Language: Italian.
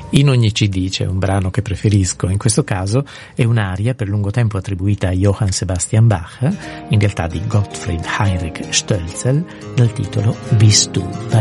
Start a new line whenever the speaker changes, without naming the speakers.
In ogni CD c'è un brano che preferisco, in questo caso è un'aria per lungo tempo attribuita a Johann Sebastian Bach, in realtà di Gottfried Heinrich Stölzel, dal titolo Bist du